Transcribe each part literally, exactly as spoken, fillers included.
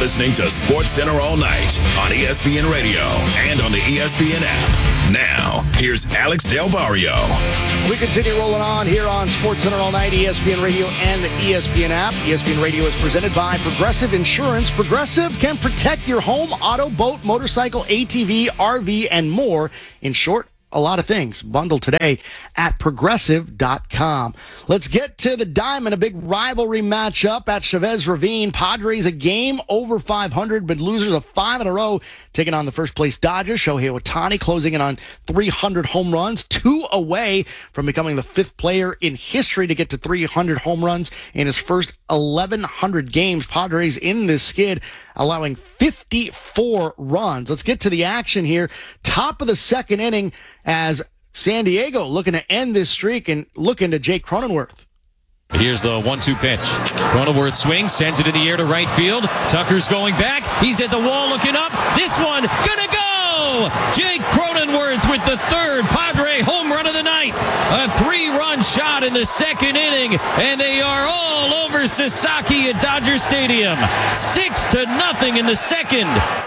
listening to SportsCenter All Night on E S P N Radio and on the E S P N app. Now, here's Alex Del Barrio. We continue rolling on here on SportsCenter All Night, E S P N Radio and the E S P N app. E S P N Radio is presented by Progressive Insurance. Progressive can protect your home, auto, boat, motorcycle, A T V, R V, and more. In short, a lot of things. Bundle today at progressive dot com. Let's get to the Diamond, a big rivalry matchup at Chavez Ravine. Padres a game over five hundred, but losers of five in a row, taking on the first place Dodgers. Shohei Ohtani closing in on three hundred home runs, two away from becoming the fifth player in history to get to three hundred home runs in his first eleven hundred games. Padres in this skid, allowing fifty-four runs. Let's get to the action here. Top of the second inning as San Diego looking to end this streak and looking to Jake Cronenworth. Here's the one two pitch. Cronenworth swings, sends it in the air to right field. Tucker's going back. He's at the wall looking up. This one gonna go! Jake Cronenworth with the third Padre home run of the night. A three-run shot in the second inning, and they are all over Sasaki at Dodger Stadium. Six to nothing in the second.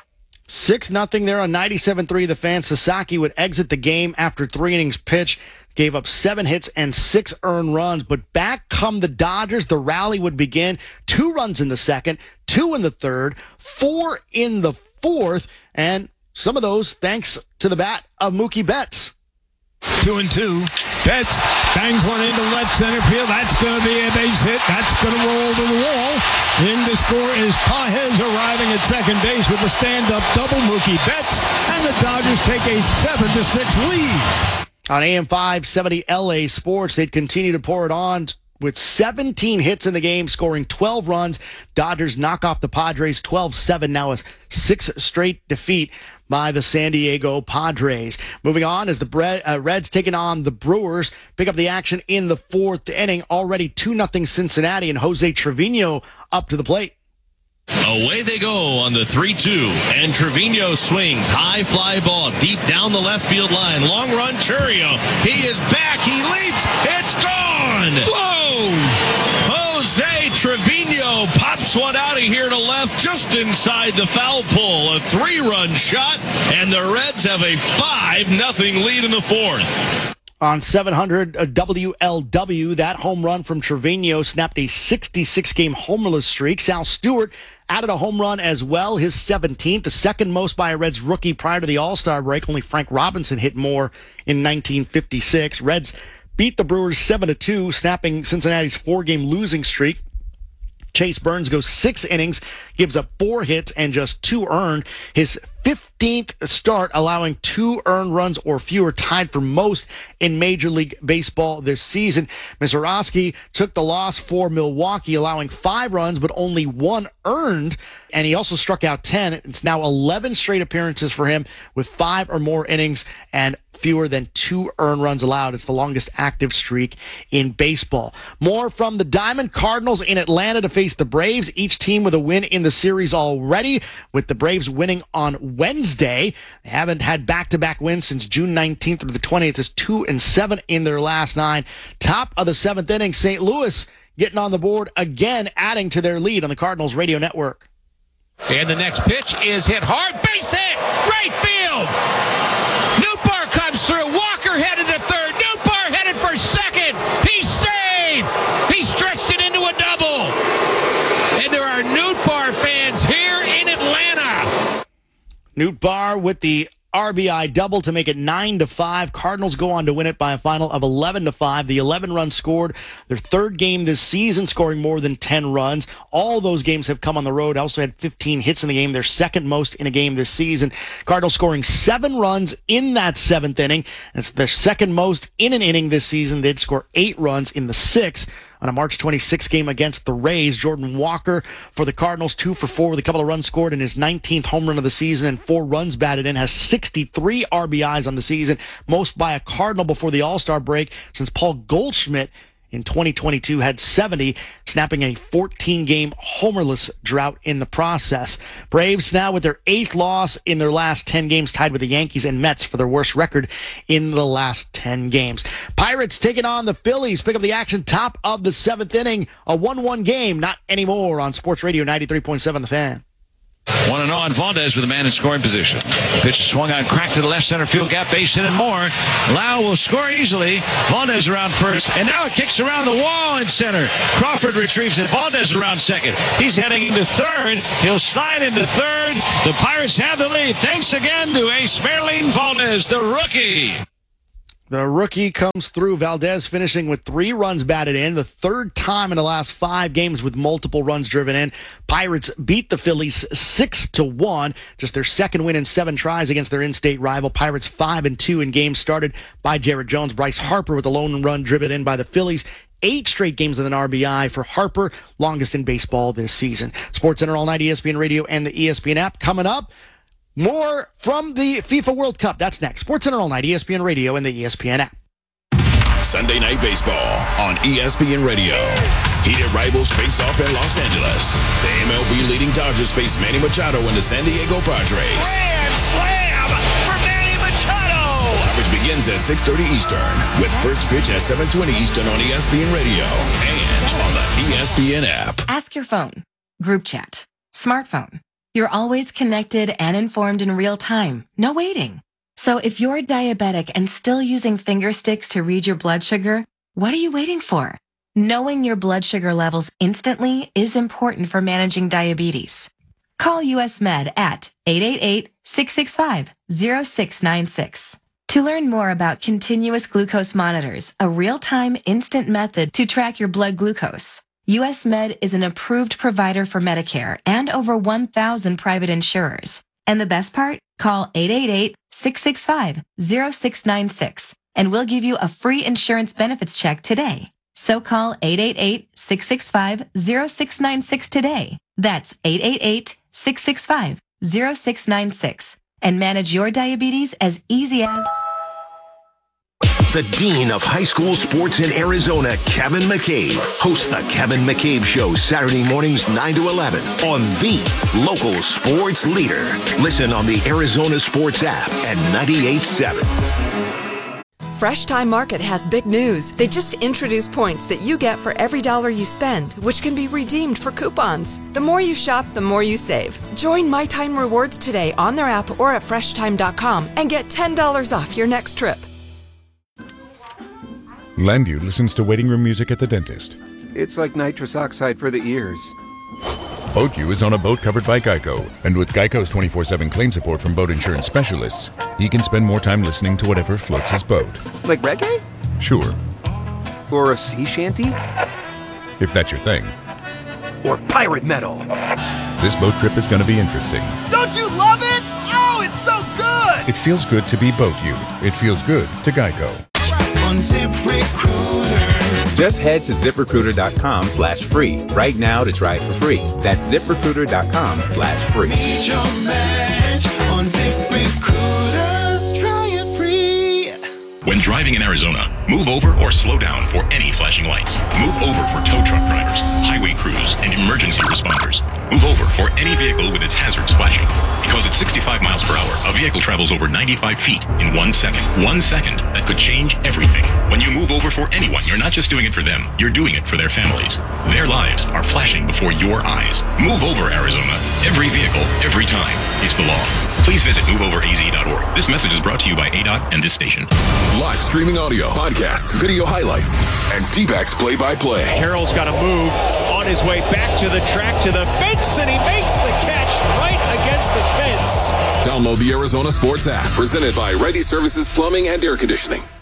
six nothing there on ninety-seven three. The fan Sasaki would exit the game after three innings pitch. Gave up seven hits and six earned runs, but back come the Dodgers. The rally would begin. Two runs in the second, two in the third, four in the fourth, and some of those thanks to the bat of Mookie Betts. Two and two. Betts bangs one into left center field. That's going to be a base hit. That's going to roll to the wall. In to score is Pages arriving at second base with a stand-up double. Mookie Betts, and the Dodgers take a seven to six lead. On A M five seventy L A Sports, they'd continue to pour it on with seventeen hits in the game, scoring twelve runs. Dodgers knock off the Padres twelve seven, now a six straight defeat by the San Diego Padres. Moving on as the Bre- uh, Reds taking on the Brewers, pick up the action in the fourth inning. Already two nothing Cincinnati, and Jose Trevino up to the plate. Away they go on the three two, and Trevino swings. High fly ball deep down the left field line. Long run, Chourio. He is back. He leaps. It's gone. Whoa! Jose Trevino pops one out of here to left just inside the foul pole. A three-run shot, and the Reds have a five nothing lead in the fourth. On seven hundred uh, W L W, that home run from Trevino snapped a sixty-six game homerless streak. Sal Stewart added a home run as well, his seventeenth, the second most by a Reds rookie prior to the All-Star break. Only Frank Robinson hit more in nineteen fifty-six. Reds beat the Brewers seven to two, snapping Cincinnati's four-game losing streak. Chase Burns goes six innings, gives up four hits and just two earned. His fifteenth start, allowing two earned runs or fewer, tied for most in Major League Baseball this season. Mazeroski took the loss for Milwaukee, allowing five runs but only one earned, and he also struck out ten. It's now eleven straight appearances for him with five or more innings and fewer than two earned runs allowed. It's the longest active streak in baseball. More from the Diamond. Cardinals in Atlanta to face the Braves, each team with a win in the series already, with the Braves winning on Wednesday. They haven't had back-to-back wins since June nineteenth through the twentieth. It's two and seven in their last nine. Top of the seventh inning, Saint Louis getting on the board again, adding to their lead on the Cardinals radio network. And the next pitch is hit hard. Base hit! Right field! Nootbaar comes through. Walker headed to third. Nootbaar headed for second. He's saved! He stretched it into a double. And there are Nootbaar fans here in Atlanta. Nootbaar with the R B I double to make it nine to five. Cardinals go on to win it by a final of eleven to five. The eleven runs scored their third game this season, scoring more than ten runs. All those games have come on the road. Also had fifteen hits in the game, their second most in a game this season. Cardinals scoring seven runs in that seventh inning. It's their second most in an inning this season. They'd score eight runs in the sixth. On a March twenty-sixth game against the Rays, Jordan Walker for the Cardinals, two for four with a couple of runs scored in his nineteenth home run of the season and four runs batted in, has sixty-three R B Is on the season, most by a Cardinal before the All-Star break since Paul Goldschmidt in twenty twenty-two had seventy, snapping a fourteen game homerless drought in the process. Braves now with their eighth loss in their last ten games, tied with the Yankees and Mets for their worst record in the last ten games. Pirates taking on the Phillies. Pick up the action top of the seventh inning. A one one game, not anymore on Sports Radio ninety-three point seven The Fan. One and on, Valdez with a man in scoring position. Pitch is swung on, cracked to the left center field gap, base hit and more. Lau will score easily. Valdez around first, and now it kicks around the wall in center. Crawford retrieves it. Valdez around second. He's heading into third. He'll slide into third. The Pirates have the lead. Thanks again to Esmeralín Valdez, the rookie. The rookie comes through. Valdez finishing with three runs batted in, the third time in the last five games with multiple runs driven in. Pirates beat the Phillies six to one, just their second win in seven tries against their in-state rival. Pirates five and two in games started by Jared Jones. Bryce Harper with a lone run driven in by the Phillies. Eight straight games with an R B I for Harper, longest in baseball this season. SportsCenter all night, E S P N Radio, and the E S P N app. Coming up, more from the FIFA World Cup. That's next. SportsCenter all night, E S P N Radio, and the E S P N app. Sunday Night Baseball on E S P N Radio. Heated rivals face off in Los Angeles. The M L B leading Dodgers face Manny Machado and the San Diego Padres. Grand slam for Manny Machado. Coverage begins at six thirty Eastern with first pitch at seven twenty Eastern on E S P N Radio and on the E S P N app. Ask your phone, group chat, smartphone. You're always connected and informed in real time. No waiting. So if you're diabetic and still using finger sticks to read your blood sugar, what are you waiting for? Knowing your blood sugar levels instantly is important for managing diabetes. Call U S Med at eight eight eight, six six five, zero six nine six. To learn more about continuous glucose monitors, a real-time instant method to track your blood glucose, U S Med is an approved provider for Medicare and over one thousand private insurers. And the best part? Call eight eight eight, six six five, zero six nine six and we'll give you a free insurance benefits check today. So call eight eight eight, six six five, zero six nine six today. That's eight eight eight, six six five, zero six nine six and manage your diabetes as easy as... The Dean of High School Sports in Arizona, Kevin McCabe, hosts the Kevin McCabe Show Saturday mornings nine to eleven on the local sports leader. Listen on the Arizona Sports app at ninety-eight point seven. Fresh Time Market has big news. They just introduced points that you get for every dollar you spend, which can be redeemed for coupons. The more you shop, the more you save. Join My Time Rewards today on their app or at fresh time dot com and get ten dollars off your next trip. Landu listens to waiting room music at the dentist. It's like nitrous oxide for the ears. BoatU is on a boat covered by Geico, and with Geico's twenty-four seven claim support from boat insurance specialists, he can spend more time listening to whatever floats his boat. Like reggae? Sure. Or a sea shanty? If that's your thing. Or pirate metal. This boat trip is going to be interesting. Don't you love it? Oh, it's so good! It feels good to be BoatU. It feels good to Geico. On ZipRecruiter. Just head to ZipRecruiter.com slash free right now to try it for free. That's ZipRecruiter.com slash free. Meet your match on ZipRecruiter. Try it free. When driving in Arizona, move over or slow down for any flashing lights. Move over for tow truck drivers, highway crews, and emergency responders. Move over for any vehicle with its hazards flashing. Because at sixty-five miles per hour, a vehicle travels over ninety-five feet in one second. One second that could change everything. When you move over for anyone, you're not just doing it for them, you're doing it for their families. Their lives are flashing before your eyes. Move over, Arizona. Every vehicle, every time. It's the law. Please visit move over a z dot org. This message is brought to you by A D O T and this station. Live streaming audio, podcasts, video highlights, and D-backs play-by-play. Carroll's got to move on his way back to the track, to the fence, and he makes the catch right against the fence. Download the Arizona Sports app, presented by Ready Services Plumbing and Air Conditioning.